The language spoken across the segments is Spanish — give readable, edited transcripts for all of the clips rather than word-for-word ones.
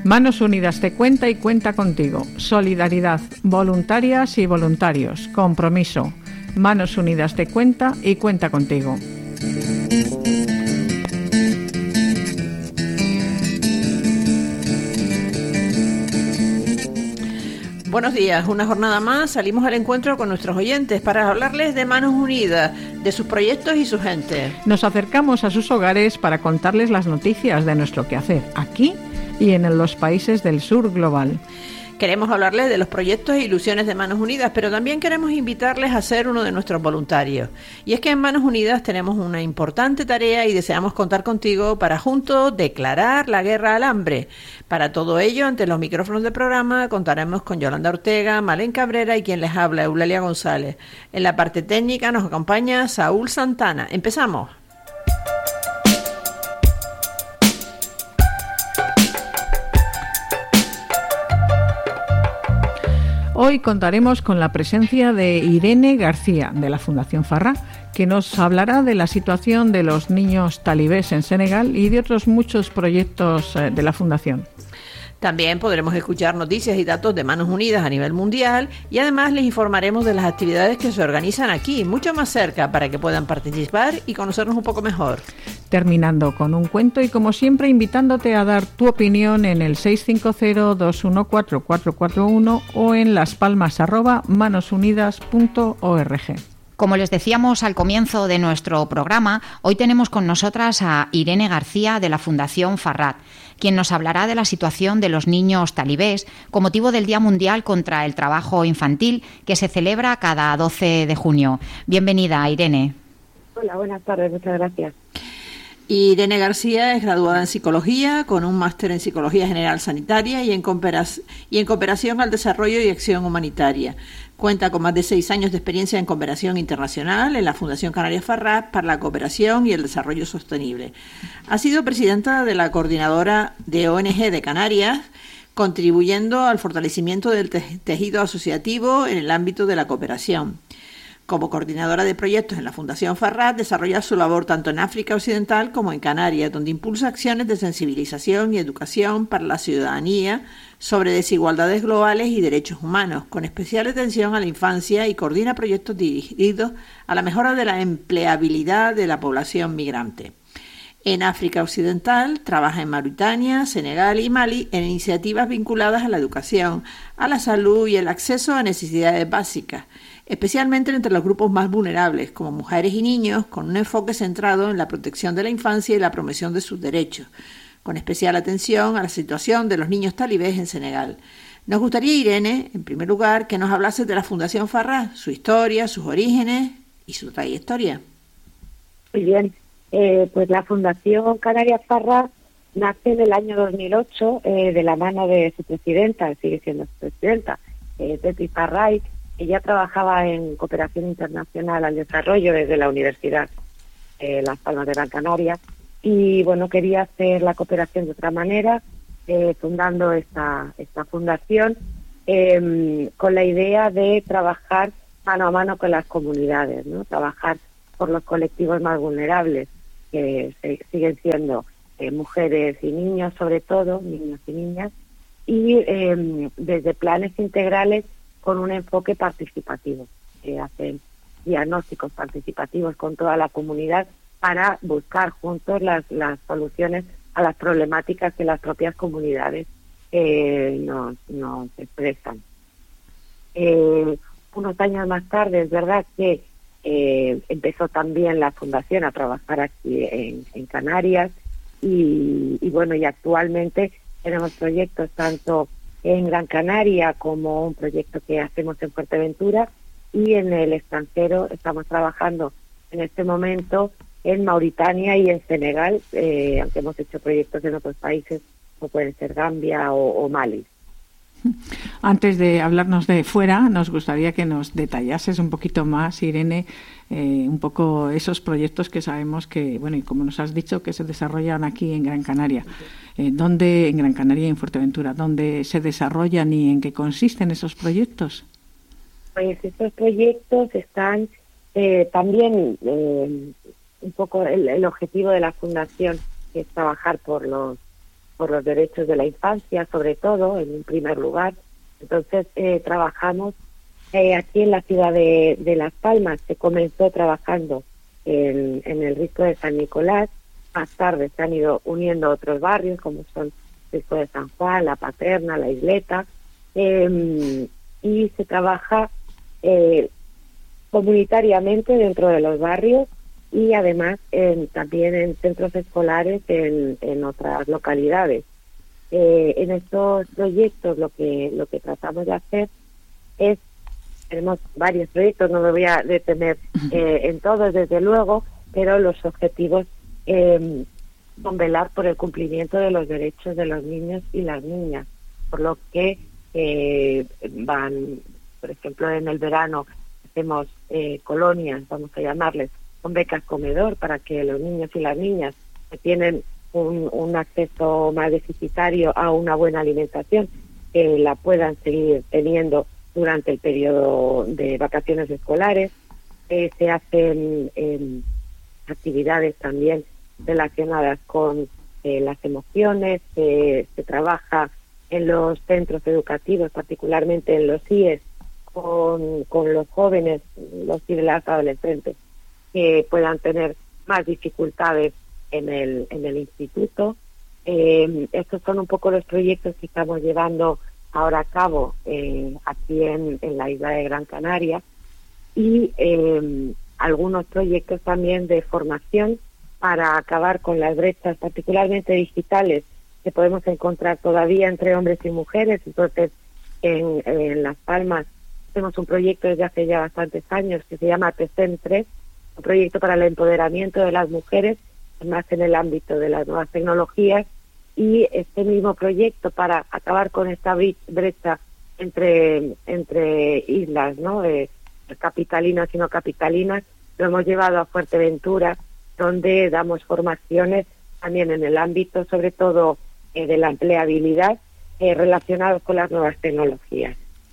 Manos Unidas te cuenta y cuenta contigo. Solidaridad, voluntarias y voluntarios, compromiso. Manos Unidas te cuenta y cuenta contigo. Buenos días, una jornada más salimos al encuentro con nuestros oyentes para hablarles de Manos Unidas, de sus proyectos y su gente. Nos acercamos a sus hogares para contarles las noticias de nuestro quehacer aquí y en los países del sur global. Queremos hablarles de los proyectos e ilusiones de Manos Unidas, pero también queremos invitarles a ser uno de nuestros voluntarios. Y es que en Manos Unidas tenemos una importante tarea y deseamos contar contigo para juntos declarar la guerra al hambre. Para todo ello, ante los micrófonos del programa, contaremos con Yolanda Ortega, Malén Cabrera y quien les habla, Eulalia González. En la parte técnica nos acompaña Saúl Santana. ¡Empezamos! Hoy contaremos con la presencia de Irene García, de la Fundación Farrah, que nos hablará de la situación de los niños talibés en Senegal y de otros muchos proyectos de la Fundación. También podremos escuchar noticias y datos de Manos Unidas a nivel mundial y además les informaremos de las actividades que se organizan aquí, mucho más cerca, para que puedan participar y conocernos un poco mejor. Terminando con un cuento y como siempre invitándote a dar tu opinión en el 650-214-441 o en laspalmas@manosunidas.org. Como les decíamos al comienzo de nuestro programa, hoy tenemos con nosotras a Irene García de la Fundación Farrah, quien nos hablará de la situación de los niños talibés con motivo del Día Mundial contra el Trabajo Infantil, que se celebra cada 12 de junio. Bienvenida, Irene. Hola, buenas tardes, muchas gracias. Irene García es graduada en Psicología, con un máster en Psicología General Sanitaria y en Cooperación al Desarrollo y Acción Humanitaria. Cuenta con más de 6 años de experiencia en cooperación internacional en la Fundación Canaria Farrah para la Cooperación y el Desarrollo Sostenible. Ha sido presidenta de la Coordinadora de ONG de Canarias, contribuyendo al fortalecimiento del tejido asociativo en el ámbito de la cooperación. Como coordinadora de proyectos en la Fundación Farrah, desarrolla su labor tanto en África Occidental como en Canarias, donde impulsa acciones de sensibilización y educación para la ciudadanía sobre desigualdades globales y derechos humanos, con especial atención a la infancia, y coordina proyectos dirigidos a la mejora de la empleabilidad de la población migrante. En África Occidental trabaja en Mauritania, Senegal y Mali en iniciativas vinculadas a la educación, a la salud y el acceso a necesidades básicas, especialmente entre los grupos más vulnerables, como mujeres y niños, con un enfoque centrado en la protección de la infancia y la promoción de sus derechos, con especial atención a la situación de los niños talibés en Senegal. Nos gustaría, Irene, en primer lugar, que nos hablases de la Fundación Farrah, su historia, sus orígenes y su trayectoria. Muy bien, pues la Fundación Canaria Farrah nace en el año 2008 de la mano de su presidenta, sigue siendo su presidenta, Pepi Farrah. Ella trabajaba en cooperación internacional al desarrollo desde la Universidad Las Palmas de Gran Canaria y bueno, quería hacer la cooperación de otra manera, fundando esta fundación con la idea de trabajar mano a mano con las comunidades, ¿no? Trabajar por los colectivos más vulnerables, que siguen siendo mujeres y niños, sobre todo, niños y niñas, y desde planes integrales con un enfoque participativo, que hacen diagnósticos participativos con toda la comunidad para buscar juntos las soluciones a las problemáticas que las propias comunidades nos expresan. Unos años más tarde, es verdad que empezó también la Fundación a trabajar aquí en Canarias y bueno, y actualmente tenemos proyectos tanto en Gran Canaria como un proyecto que hacemos en Fuerteventura, y en el extranjero estamos trabajando en este momento en Mauritania y en Senegal, aunque hemos hecho proyectos en otros países como pueden ser Gambia o Mali. Antes de hablarnos de fuera, nos gustaría que nos detallases un poquito más, Irene, un poco esos proyectos que sabemos que, bueno, y como nos has dicho, que se desarrollan aquí en Gran Canaria. ¿Dónde, en Gran Canaria y en Fuerteventura, dónde se desarrollan y en qué consisten esos proyectos? Pues estos proyectos están también un poco el objetivo de la Fundación, que es trabajar por los por los derechos de la infancia, sobre todo, en un primer lugar. Entonces, trabajamos aquí en la ciudad de Las Palmas. Se comenzó trabajando en el Risco de San Nicolás. Más tarde se han ido uniendo otros barrios, como son el Risco de San Juan, La Paterna, La Isleta, y se trabaja comunitariamente dentro de los barrios y además también en centros escolares en otras localidades. En estos proyectos lo que tratamos de hacer es, tenemos varios proyectos, no me voy a detener en todos desde luego, pero los objetivos son velar por el cumplimiento de los derechos de los niños y las niñas, por lo que van, por ejemplo, en el verano hacemos colonias, vamos a llamarles, con becas comedor, para que los niños y las niñas que tienen un acceso más deficitario a una buena alimentación la puedan seguir teniendo durante el periodo de vacaciones escolares. Se hacen actividades también relacionadas con las emociones, se trabaja en los centros educativos, particularmente en los CIES, con los jóvenes, los y las adolescentes que puedan tener más dificultades en el instituto. Estos son un poco los proyectos que estamos llevando ahora a cabo aquí en la isla de Gran Canaria, y algunos proyectos también de formación para acabar con las brechas, particularmente digitales, que podemos encontrar todavía entre hombres y mujeres. Entonces, en Las Palmas tenemos un proyecto desde hace ya bastantes años que se llama TESEM 3, un proyecto para el empoderamiento de las mujeres, más en el ámbito de las nuevas tecnologías, y este mismo proyecto para acabar con esta brecha entre islas, ¿no? Capitalinas y no capitalinas, lo hemos llevado a Fuerteventura, donde damos formaciones también en el ámbito, sobre todo, de la empleabilidad relacionados con las nuevas tecnologías.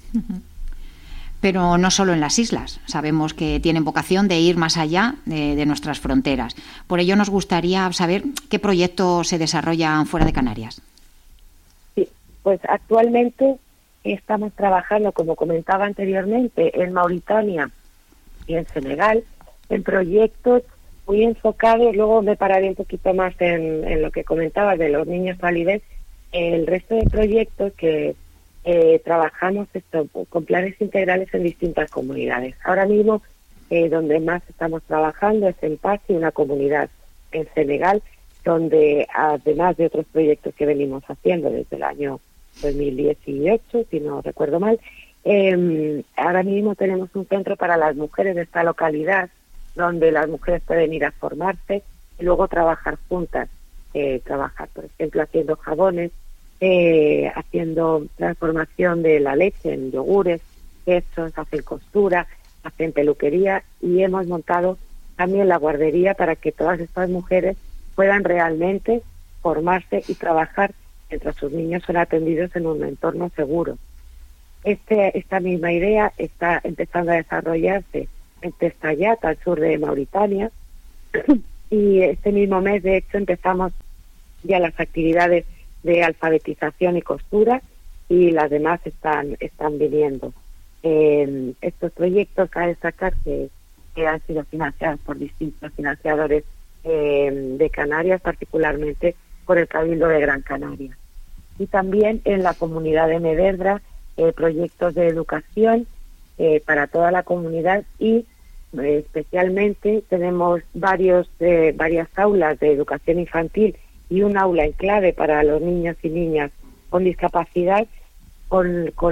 Pero no solo en las islas. Sabemos que tienen vocación de ir más allá de nuestras fronteras. Por ello nos gustaría saber qué proyectos se desarrollan fuera de Canarias. Sí, pues actualmente estamos trabajando, como comentaba anteriormente, en Mauritania y en Senegal, en proyectos muy enfocados. Luego me pararé un poquito más en lo que comentaba de los niños talibés. El resto de proyectos que trabajamos con planes integrales en distintas comunidades. Ahora mismo, donde más estamos trabajando es en Pasi, una comunidad en Senegal, donde además de otros proyectos que venimos haciendo desde el año 2018, si no recuerdo mal, ahora mismo tenemos un centro para las mujeres de esta localidad, donde las mujeres pueden ir a formarse y luego trabajar juntas, trabajar, por ejemplo, haciendo jabones, haciendo transformación de la leche en yogures, quesos, hacen costura, hacen peluquería, y hemos montado también la guardería para que todas estas mujeres puedan realmente formarse y trabajar mientras sus niños son atendidos en un entorno seguro. Esta misma idea está empezando a desarrollarse en Testayat, al sur de Mauritania, y este mismo mes, de hecho, empezamos ya las actividades de alfabetización y costura, y las demás están viniendo. Estos proyectos, cabe destacar que han sido financiados por distintos financiadores de Canarias, particularmente por el Cabildo de Gran Canaria. Y también en la comunidad de Mederdra, proyectos de educación para toda la comunidad, y especialmente tenemos varias aulas de educación infantil y un aula en clave para los niños y niñas con discapacidad, con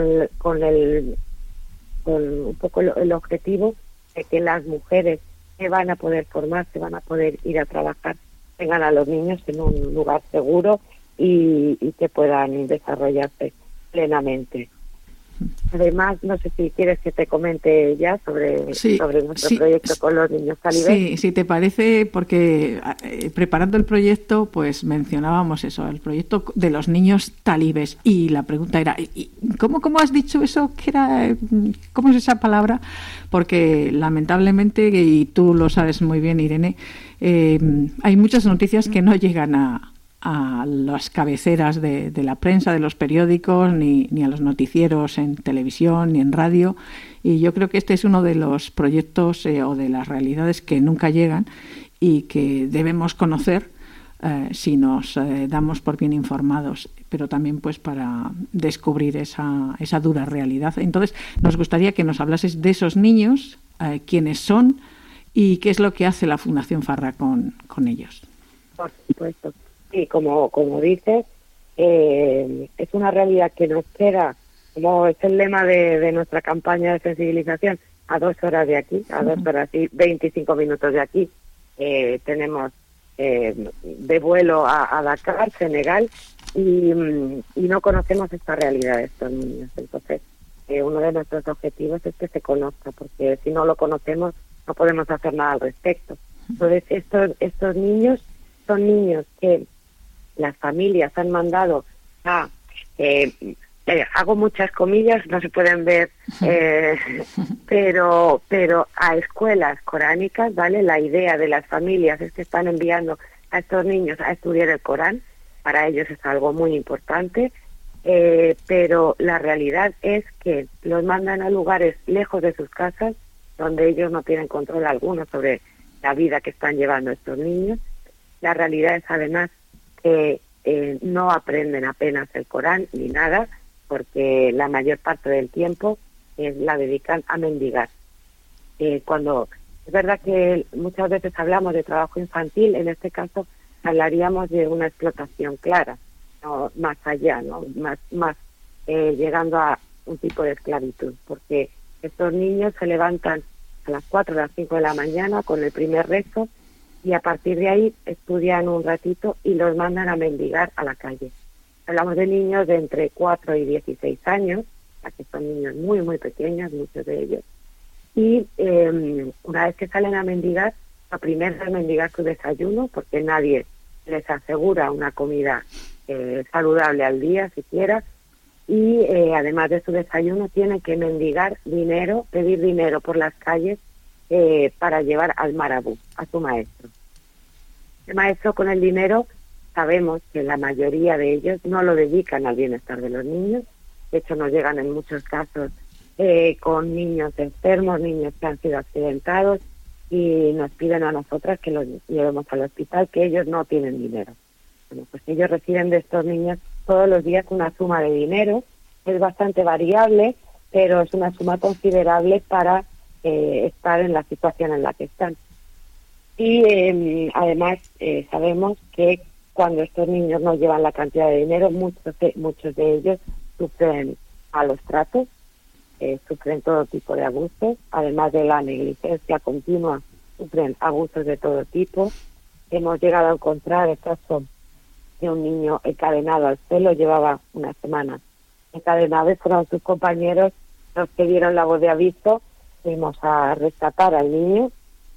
un poco el objetivo de que las mujeres que van a poder formarse, van a poder ir a trabajar, tengan a los niños en un lugar seguro y que puedan desarrollarse plenamente. Además, no sé si quieres que te comente ya sobre nuestro proyecto con los niños talibés. Sí, si te parece, porque preparando el proyecto, pues mencionábamos eso, el proyecto de los niños talibés, y la pregunta era, ¿cómo has dicho eso? ¿Cómo es esa palabra? Porque lamentablemente, y tú lo sabes muy bien, Irene, hay muchas noticias que no llegan a a las cabeceras de la prensa, de los periódicos, ni a los noticieros en televisión ni en radio. Y yo creo que este es uno de los proyectos o de las realidades que nunca llegan y que debemos conocer si nos damos por bien informados, pero también pues para descubrir esa dura realidad. Entonces, nos gustaría que nos hablases de esos niños, quiénes son y qué es lo que hace la Fundación Farra con ellos. Por supuesto. Sí, como dices, es una realidad que nos queda, como es el lema de nuestra campaña de sensibilización, a 2 horas de aquí, a 2 horas y 25 minutos de aquí. Tenemos de vuelo a Dakar, Senegal, y no conocemos esta realidad de estos niños. Entonces, uno de nuestros objetivos es que se conozca, porque si no lo conocemos no podemos hacer nada al respecto. Entonces, estos niños son niños que las familias han mandado a, hago muchas comillas, no se pueden ver, pero a escuelas coránicas, ¿vale? La idea de las familias es que están enviando a estos niños a estudiar el Corán, para ellos es algo muy importante, pero la realidad es que los mandan a lugares lejos de sus casas, donde ellos no tienen control alguno sobre la vida que están llevando estos niños. La realidad es además que no aprenden apenas el Corán ni nada, porque la mayor parte del tiempo la dedican a mendigar. Cuando es verdad que muchas veces hablamos de trabajo infantil, en este caso hablaríamos de una explotación clara, no más allá, no más llegando a un tipo de esclavitud, porque estos niños se levantan a las 4 o las 5 de la mañana con el primer rezo, y a partir de ahí estudian un ratito y los mandan a mendigar a la calle. Hablamos de niños de entre 4 y 16 años, que son niños muy, muy pequeños, muchos de ellos. Y una vez que salen a mendigar, lo primero es mendigar su desayuno, porque nadie les asegura una comida saludable al día siquiera. Y además de su desayuno, tienen que mendigar dinero, pedir dinero por las calles, para llevar al marabú, a su maestro. El maestro, con el dinero, sabemos que la mayoría de ellos no lo dedican al bienestar de los niños. De hecho, nos llegan en muchos casos con niños enfermos, niños que han sido accidentados, y nos piden a nosotras que los llevemos al hospital, que ellos no tienen dinero. Bueno, pues ellos reciben de estos niños todos los días una suma de dinero. Es bastante variable, pero es una suma considerable para estar en la situación en la que están. Y además sabemos que cuando estos niños no llevan la cantidad de dinero, muchos de ellos sufren malos tratos, sufren todo tipo de abusos, además de la negligencia continua, sufren abusos de todo tipo. Hemos llegado a encontrar el caso de un niño encadenado al suelo, llevaba una semana encadenado, y fueron sus compañeros los que dieron la voz de aviso. Fuimos a rescatar al niño,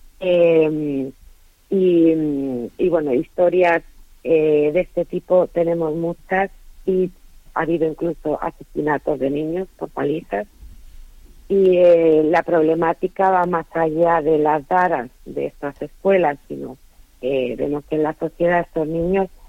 y bueno, historias de este tipo tenemos muchas, y ha habido incluso asesinatos de niños por palizas, y la problemática va más allá de las daras de estas escuelas, sino vemos que en la sociedad estos niños